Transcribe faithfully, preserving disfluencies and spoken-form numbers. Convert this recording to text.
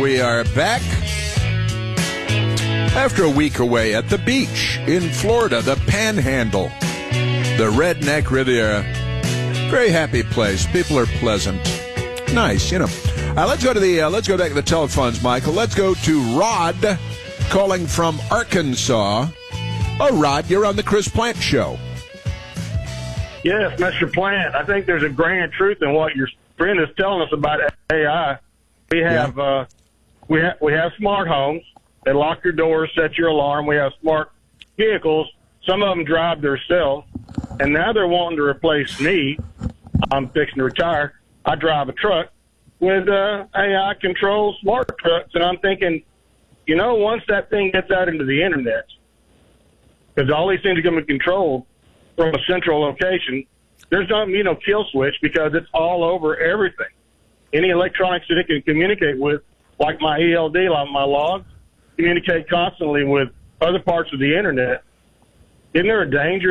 We are back after a week away at the beach in Florida, the Panhandle, the Redneck Riviera. Very happy place. People are pleasant. Nice, you know. Uh, let's go to the. Uh, let's go back to the telephones, Michael. Let's go to Rod, calling from Arkansas. Oh, Rod, you're on the Chris Plant Show. Yes, Mister Plant. I think there's a grain of truth in what your friend is telling us about A I. We have Yeah. uh, we have we have smart homes. They lock your doors, set your alarm. We have smart vehicles. Some of them drive themselves, and now they're wanting to replace me. I'm fixing to retire. I drive a truck with uh, A I controlled smart trucks, and I'm thinking, you know, once that thing gets out into the internet, because all these things are going to be controlled from a central location, there's no, you know, kill switch because it's all over everything. Any electronics that it can communicate with, like my E L D, like my logs, communicate constantly with other parts of the internet. Isn't there a danger